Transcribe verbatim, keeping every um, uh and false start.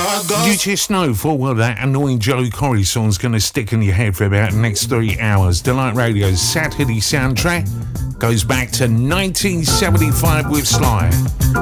You just know full well that annoying Joe Corey song's going to stick in your head for about the next three hours. Delight Radio's Saturday soundtrack goes back to nineteen seventy-five with Sly.